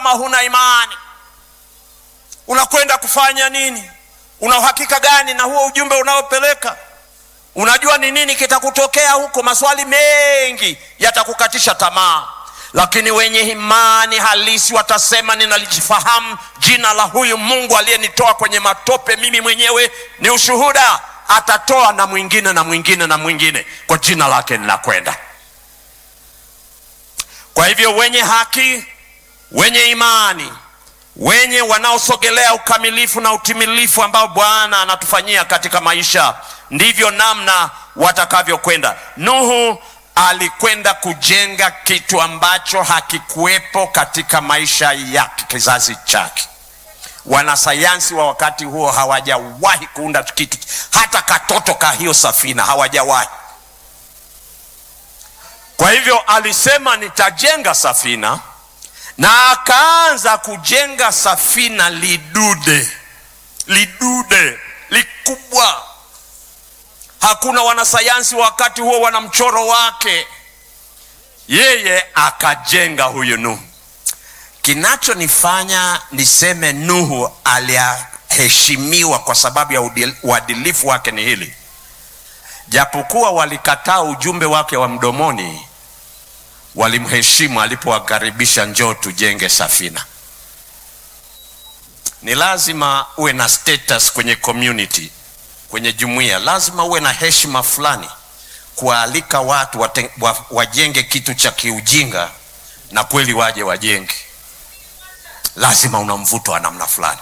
kama huna imani, unakwenda kufanya nini? Una uhakika gani na huo ujumbe unaopeleka? Unajua ni nini kitakutokea huko? Maswali mengi yatakukatisha tamaa. Lakini wenye imani halisi watasema, ninalifahamu jina la huyu Mungu aliyenitoa kwenye matope. Mimi mwenyewe ni ushuhuda. Atatoa na mwingine na mwingine na mwingine, kwa jina lake ninakwenda. Kwa hivyo wenye haki, wenye imani, wenye wanaosogelea ukamilifu na utimilifu ambao Bwana anatufanyia katika maisha, ndivyo namna watakavyokwenda. Nuhu alikwenda kujenga kitu ambacho hakikuwepo katika maisha ya kizazi chake. Wanasayansi wa wakati huo hawajawahi kuunda kitu, hata katoto ka hiyo safina hawajawahi. Kwa hivyo alisema nitajenga safina, na akaanza kujenga safina lidude likubwa. Hakuna wanasayansi wakati huo wana mchoro wake. Yeye akajenga huyu Nuhu. Kinachonifanya niseme Nuhu aliheshimiwa kwa sababu ya uadilifu wake ni hili: japokuwa walikataa ujumbe wake wa mdomoni, walimheshimu alipowakaribisha, njoo tujenge safina. Ni lazima uwe na status kwenye community, kwenye jumuiya. Lazima uwe na heshima fulani kualika watu wajenge kitu cha kiujinga, na kweli waje wajenge. Lazima una mvuto wa namna fulani.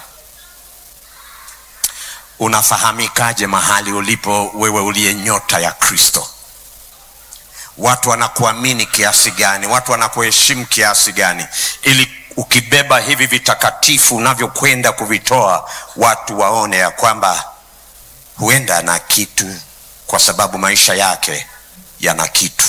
Unafahamikaje mahali ulipo wewe uliye nyota ya Kristo? Watu wanakuamini kiasi gani? Watu wanakuheshimu kiasi gani? Ili ukibeba hivi vitakatifu unavyokwenda kuvitoa, watu waone ya kwamba huenda na kitu, kwa sababu maisha yake yana kitu.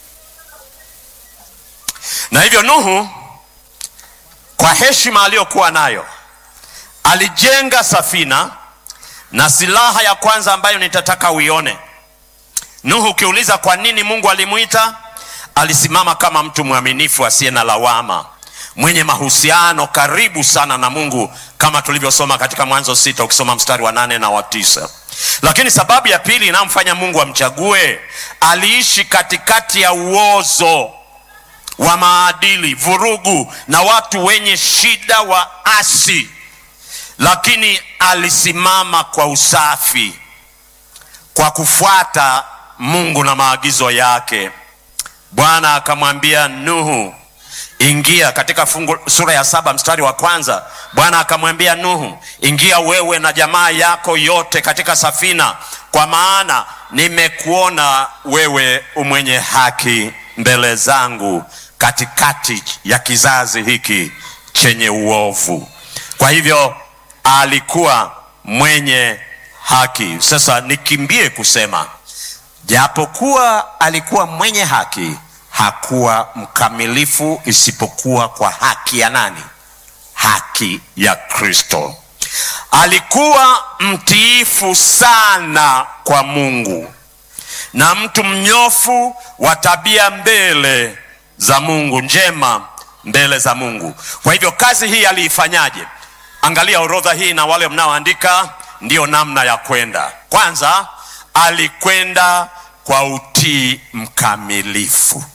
Na hivyo Nuhu, kwa heshima aliyokuwa nayo, alijenga safina. Na silaha ya kwanza ambayo nitataka uione, Nuhu, ukiuliza kwa nini Mungu alimuita, alisimama kama mtu mwaminifu asiye na lawama, mwenye mahusiano karibu sana na Mungu, kama tulivyosoma katika Mwanzo 6 ukisoma mstari wa 8 na wa 9. Lakini sababu ya pili inamfanya Mungu amchague, aliishi katikati ya uozo wa maadili, vurugu na watu wenye shida wa asi, lakini alisimama kwa usafi, kwa kufuata Mungu na maagizo yake. Bwana akamwambia Nuhu, ingia. Katika sura ya 7 mstari wa 1, Bwana akamwambia Nuhu, ingia wewe na jamaa yako yote katika safina, kwa maana nimekuona wewe umwenye haki mbele zangu katikati ya kizazi hiki chenye uovu. Kwa hivyo alikuwa mwenye haki. Sasa nikimbie kusema, japokuwa alikuwa mwenye haki, hakuwa mkamilifu isipokuwa kwa haki ya nani? Haki ya Kristo. Alikuwa mtiifu sana kwa Mungu na mtu mnyofu wa tabia mbele za Mungu, njema mbele za Mungu. Kwa hivyo kazi hii aliifanyaje? Angalia orodha hii, na wale mnaoandika ndio namna ya kwenda. Kwanza, alikwenda kwa utii mkamilifu.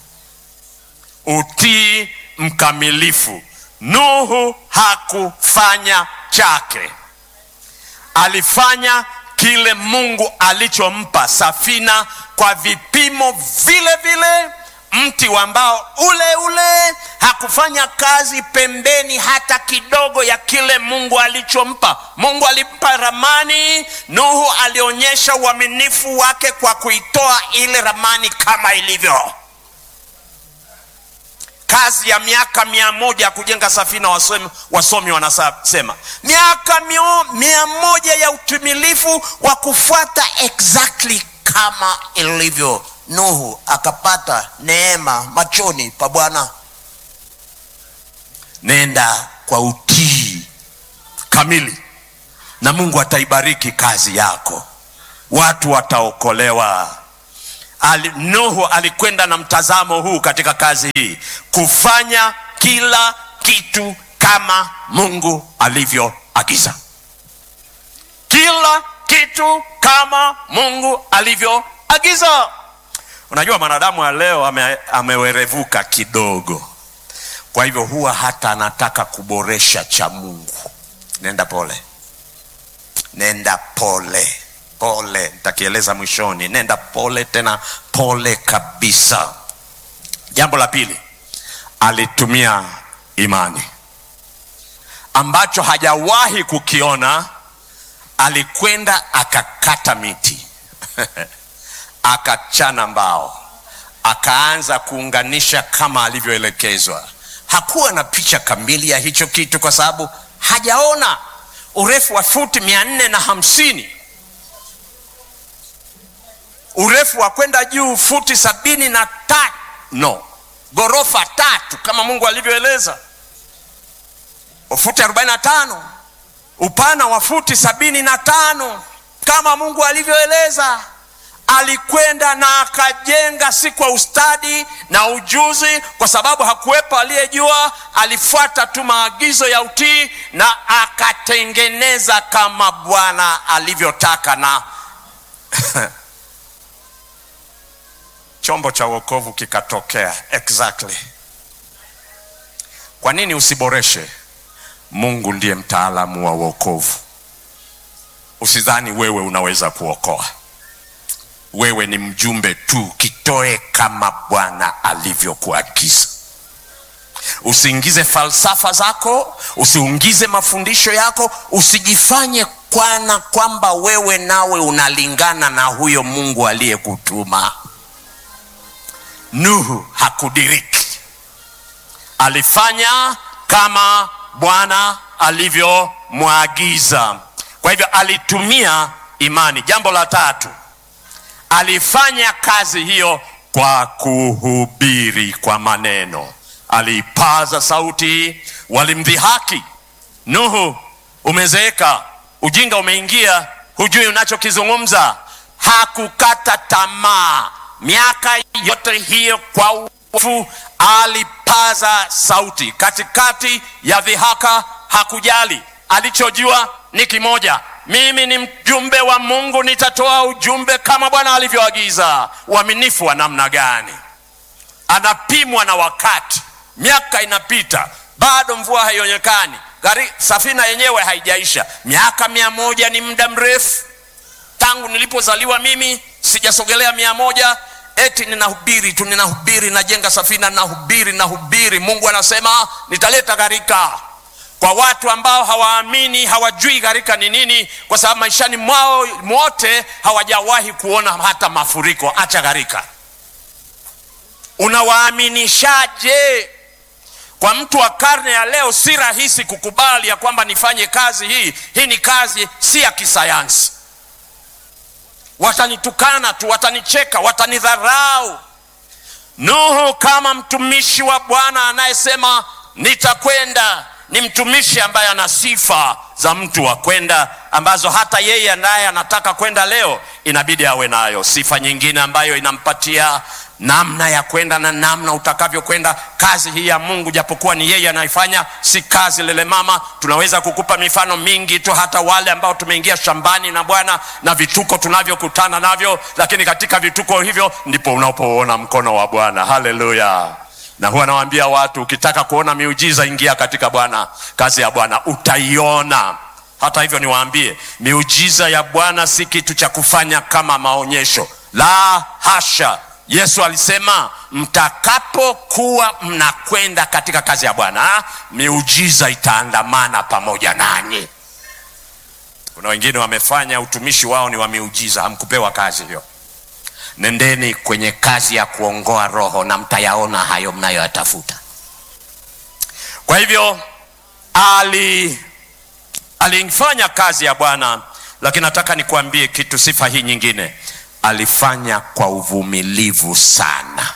Utii mkamilifu. Nuhu hakufanya chake, alifanya kile Mungu alichompa, safina kwa vipimo vile vile, mti ambao ule ule. Hakufanya kazi pembeni hata kidogo ya kile Mungu alichompa. Mungu alimpa ramani, Nuhu alionyesha uaminifu wake kwa kuitoa ile ramani kama ilivyo. Kazi ya miaka 100 kujenga safina, wasomi wanasema miaka 100 ya utimilifu wa kufuata exactly kama ilivyo. Nuhu akapata neema machoni pa Bwana. Nenda kwa utii kamili na Mungu ataibariki kazi yako, watu wataokolewa. Nuhu alikwenda na mtazamo huu katika kazi hii, kufanya kila kitu kama Mungu alivyoagiza. Kila kitu kama Mungu alivyoagiza. Unajua mwanadamu wa leo amewerevuka kidogo. Kwa hivyo huwa hata anataka kuboresha cha Mungu. Nenda pole. Nenda pole. Pole, nitakieleza mwishoni. Nenda pole, tena pole kabisa. Jambo la pili, alitumia imani ambacho hajawahi kukiona. Alikwenda akakata miti akachana mbao, akaanza kuunganisha kama alivyoelekezwa. Hakuwa na picha kamili ya hicho kitu kwa sababu hajaona. Urefu wa futi 450, urefu wa kwenda juu futi 75, ghorofa 3 kama Mungu alivyoeleza, futi 45, upana wa futi 75 kama Mungu alivyoeleza. Alikwenda na akajenga, si kwa ustadi na ujuzi, kwa sababu hakuwepo aliyejua. Alifuata tu maagizo ya utii na akatengeneza kama Bwana alivyotaka, na chombo cha wokovu kikatokea. Exactly. Kwa nini usiboreshe? Mungu ndiye mtaalamu wa wokovu. Usidhani wewe unaweza kuokoa. Wewe ni mjumbe tu, kitoe kama Bwana alivyokuagiza. Usiingize falsafa zako, usiingize mafundisho yako, usijifanye kwana kwamba wewe nawe unalingana na huyo Mungu aliyekutuma. Nuhu hakudiriki. Alifanya kama Bwana alivyomwagiza. Kwa hivyo alitumia imani. Jambo la tatu, alifanya kazi hiyo kwa kuhubiri kwa maneno. Alipaza sauti, walimdhihaki. Nuhu, umezeeka, ujinga umeingia, hujui unachokizungumza. Hakukata tamaa. Miaka yote hiyo kwa ufu alipaza sauti katikati ya dhihaka. Hakujali. Alichojua ni kimoja: mimi ni mjumbe wa Mungu, nitatoa ujumbe kama Bwana alivyoagiza. Uaminifu wa namna gani? Anapimwa na wakati. Miaka inapita, bado mvua haionekani, safina yenyewe haijaisha. Miaka 100 ni muda mrefu. Tangu nilipozaliwa mimi sijasogelea 100. Eti ninahubiri, najenga safina, nahubiri. Mungu anasema nitaleta gharika. Kwa watu ambao hawaamini, hawajui gharika ni nini, kwa sababu maishani mwao wote hawajawahi kuona hata mafuriko, acha gharika. Unawaaminishaje? Kwa mtu wa karne ya leo si rahisi kukubali ya kwamba nifanye kazi hii. Hii ni kazi si ya kisayansi. Watanitukana tu, watanicheka, watanidharau. Nuhu kama mtumishi wa Bwana anayesema nitakwenda, ni mtumishi ambaye ana sifa za mtu wa kwenda, ambazo hata yeye naye anataka kwenda leo inabidi awe nayo. Sifa nyingine ambayo inampatia namna ya kwenda na namna utakavyokwenda. Kazi hii ya Mungu, japokuwa ni yeye anaifanya, si kazi lele mama. Tunaweza kukupa mifano mingi tu, hata wale ambao tumeingia shambani na Bwana na vituko tunavyokutana navyo, lakini katika vituko hivyo ndipo unapoona mkono wa Bwana. Haleluya. Na huwa nawaambia watu, ukitaka kuona miujiza, ingia katika Bwana, kazi ya Bwana utaiona. Hata hivyo niwaambie, miujiza ya Bwana si kitu cha kufanya kama maonyesho. La hasha. Yesu alisema mtakapokuwa mnakwenda katika kazi ya Bwana, miujiza itaandamana pamoja nanyi. Kuna wengine wamefanya utumishi wao ni wa miujiza, hamkupewa kazi hiyo. Nendeni kwenye kazi ya kuongoa roho na mtayaona hayo mnayoyatafuta. Kwa hivyo alifanya kazi ya Bwana, lakini nataka nikuambie kitu, sifa hii nyingine, alifanya kwa uvumilivu sana.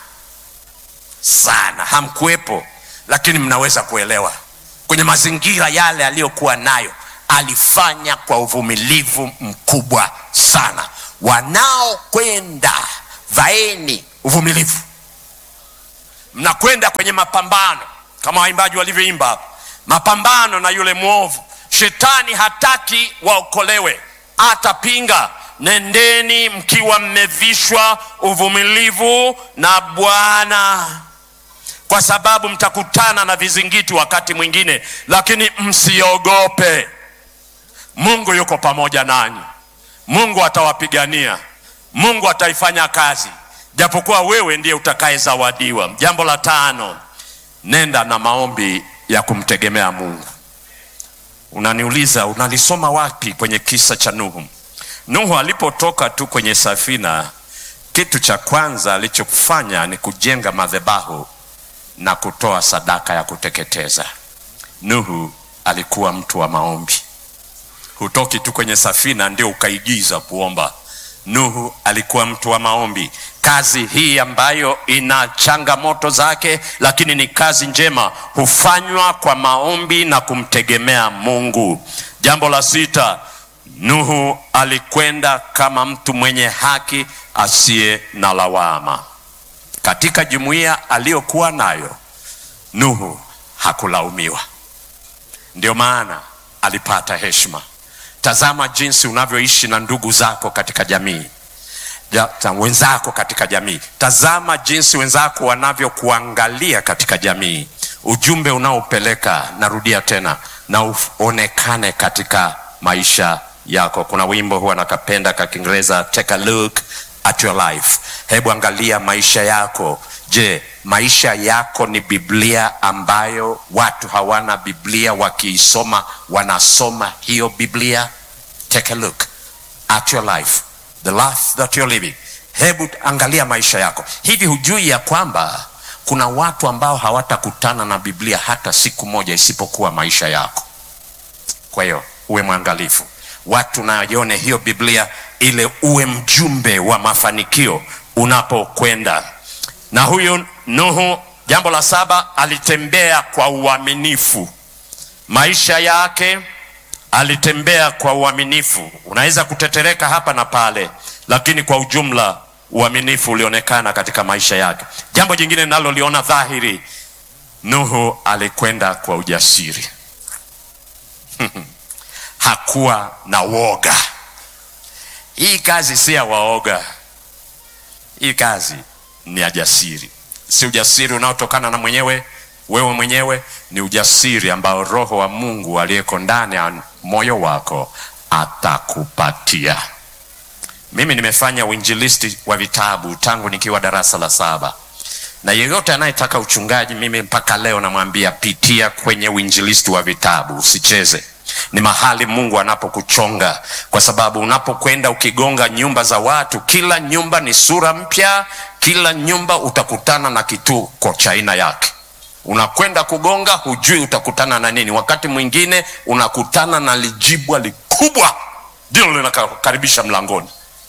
Hamkuwepo, lakini mnaweza kuelewa. Kwenye mazingira yale aliyokuwa nayo, alifanya kwa uvumilivu mkubwa sana. Wanaokwenda, vaeni uvumilivu. Mnakwenda kwenye mapambano kama waimbaji walivyoimba, mapambano na yule mwovu. Shetani hataki waokolewe, atapinga. Nendeni mkiwa mmevishwa uvumilivu na Bwana, kwa sababu mtakutana na vizingiti wakati mwingine, lakini msiogope. Mungu yuko pamoja nanyi. Mungu atawapigania. Mungu ataifanya kazi, japokuwa wewe ndiye utakayezawadiwa. Jambo la 5, nenda na maombi ya kumtegemea Mungu. Unaniuliza, unalisoma wapi kwenye kisa cha Nuhu? Nuhu alipotoka tu kwenye safina, kitu cha kwanza alichofanya ni kujenga madhabahu na kutoa sadaka ya kuteketeza. Nuhu alikuwa mtu wa maombi. Hutoki tu kwenye safina ndio ukaigiza kuomba. Nuhu alikuwa mtu wa maombi. Kazi hii ambayo ina changamoto zake, lakini ni kazi njema, hufanywa kwa maombi na kumtegemea Mungu. Jambo la 6, Nuhu alikwenda kama mtu mwenye haki asiye na lawama. Katika jumuiya aliyokuwa nayo, Nuhu hakulaumiwa. Ndio maana alipata heshima. Tazama jinsi unavyoishi na ndugu zako katika jamii, wenzako katika jamii. Tazama jinsi wenzako wanavyokuangalia katika jamii. Ujumbe unaopeleka, narudia tena, na uonekane katika maisha yako. Kuna wimbo huwa nakapenda ka Kiingereza, take a look at your life. Hebu angalia maisha yako. Je, maisha yako ni Biblia ambayo watu hawana Biblia wakiisoma wanasoma hiyo Biblia? Take a look at your life, the life that you're living. Hebu angalia maisha yako. Hivi hujui ya kwamba kuna watu ambao hawatakutana na Biblia hata siku moja isipokuwa maisha yako? Kwa hiyo uwe mwangalifu. Watu naione hiyo Biblia ile, uwe mjumbe wa mafanikio unapokwenda. Na huyu Nuhu, jambo la 7, alitembea kwa uaminifu. Maisha yake alitembea kwa uaminifu. Unaweza kutetereka hapa na pale, lakini kwa ujumla uaminifu ulionekana katika maisha yake. Jambo jingine naloliona dhahiri, Nuhu alikwenda kwa ujasiri. Hakuwa na woga. Hii kazi si ya waoga. Hii kazi ni ya jasiri. Si ujasiri unaotokana na wewe mwenyewe, ni ujasiri ambao Roho wa Mungu aliyeko ndani ya moyo wako atakupatia. Mimi nimefanya uinjilisti wa vitabu tangu nikiwa darasa la 7. Na yeyote anayetaka uchungaji, mimi mpaka leo namwambia pitia kwenye uinjilisti wa vitabu, usicheze. Ni mahali Mungu anapokuchonga, kwa sababu unapokwenda ukigonga nyumba za watu, kila nyumba ni sura mpya, kila nyumba utakutana na kituko cha aina yake. Unakwenda kugonga, hujui utakutana na nini. Wakati mwingine unakutana na lijibwa likubwa, ndio linakaribisha mlangoni.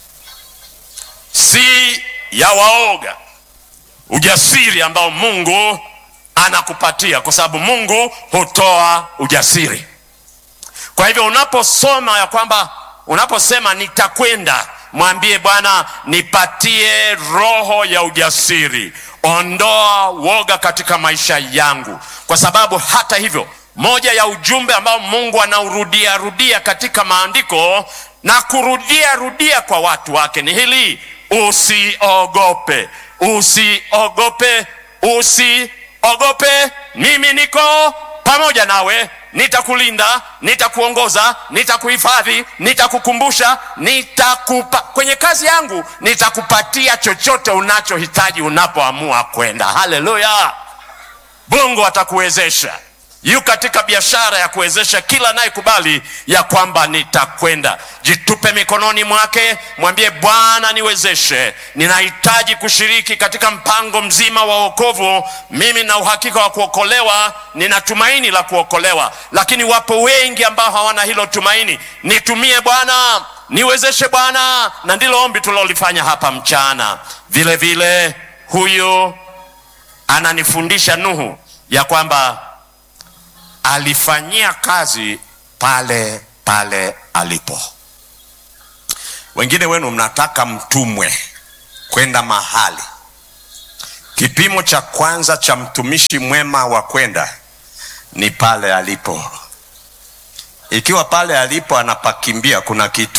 Si ya waoga ujasiri ambao Mungu anakupatia, kwa sababu Mungu hutoa ujasiri. Kwa hivyo unaposoma ya kwamba, unaposema nitakwenda, mwambie Bwana, nipatie roho ya ujasiri. Ondoa woga katika maisha yangu. Kwa sababu hata hivyo, moja ya ujumbe ambao Mungu anaurudia katika maandiko na kurudia kwa watu wake ni hili: usiogope, usiogope, usiogope. Mimi niko pamoja nawe, nitakulinda, nitakuongoza, nitakuhifadhi, nitakukumbusha, nitakupa kwenye kazi yangu, nitakupatia chochote unachohitaji unapoamua kwenda. Haleluya! Mungu atakuwezesha. Yu katika biashara ya kuwezesha kila anayekubali ya kwamba nitakwenda. Jitupe mikononi mwake, mwambie Bwana, niwezeshe. Ninahitaji kushiriki katika mpango mzima wa wokovu. Mimi na uhakika wa kuokolewa, nina tumaini la kuokolewa, lakini wapo wengi ambao hawana hilo tumaini. Nitumie Bwana, niwezeshe Bwana. Na ndilo ombi tulilofanya hapa mchana. Vile vile huyu ananifundisha Nuhu ya kwamba alifanyia kazi pale pale alipo. Wengine wenu mnataka mtumwe kwenda mahali. Kipimo cha kwanza cha mtumishi mwema wa kwenda ni pale alipo. Ikiwa pale alipo anapakimbia kuna kitu,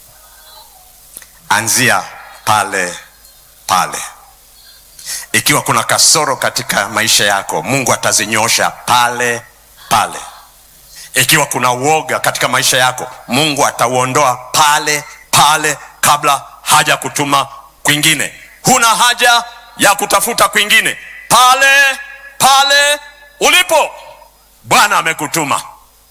anzia pale pale. Ikiwa kuna kasoro katika maisha yako, Mungu atazinyosha pale pale. Ikiwa kuna uoga katika maisha yako, Mungu atauondoa pale pale kabla haja kutuma kwingine. Huna haja ya kutafuta kwingine, pale pale ulipo Bwana amekutuma.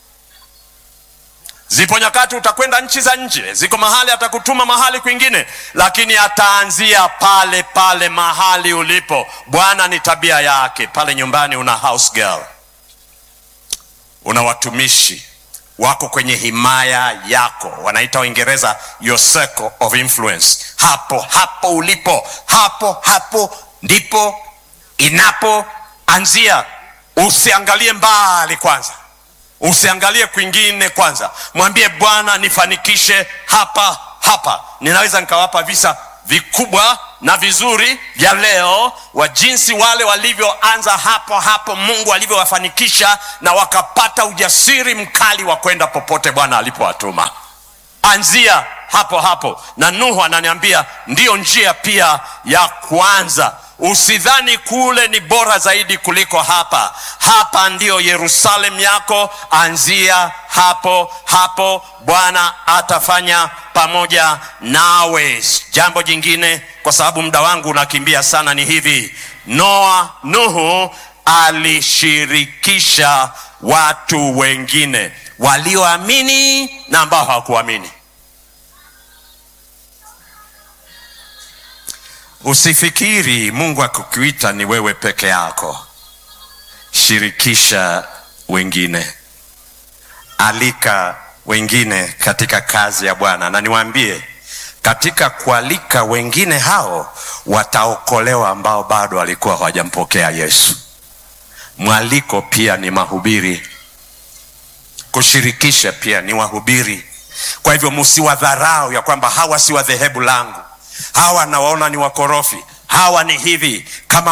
Zipo nyakati utakwenda nchi za nje, ziko mahali atakutuma mahali kwingine, lakini ataanzia pale pale mahali ulipo. Bwana ni tabia yake. Pale nyumbani una house girl, una watumishi wako kwenye himaya yako, wanaita Uingereza your circle of influence. Hapo hapo ulipo, hapo hapo ndipo inapoanzia. Usiangalie mbali kwanza, usiangalie kwingine kwanza. Mwambie Bwana, nifanikishe hapa hapa. Ninaweza nikawapa visa vikubwa na vizuri vya leo wa jinsi wale walivyoanza hapo hapo Mungu alivyowafanikisha na wakapata ujasiri mkali wa kwenda popote Bwana alipowatuma. Anzia hapo hapo. Na Nuhu ananiambia ndiyo njia pia ya kuanza. Usidhani kule ni bora zaidi kuliko hapa. Hapa ndiyo Yerusalemu yako. Anzia hapo hapo, Bwana atafanya pamoja nawe. Jambo jingine, kwa sababu muda wangu unakimbia sana, ni hivi: Nuhu alishirikisha watu wengine walioamini na ambao hawakuamini. Usifikiri Mungu akukuita ni wewe peke yako. Shirikisha wengine, alika wengine katika kazi ya Bwana. Na niwaambie, katika kualika wengine hao wataokolewa ambao bado walikuwa hawajampokea Yesu. Mwaliko pia ni mahubiri, kushirikisha pia ni wahubiri. Kwa hivyo msiwadharau ya kwamba hawa si wa dhehebu langu, hawa nawaona ni wakorofi, hawa ni hivi. Kama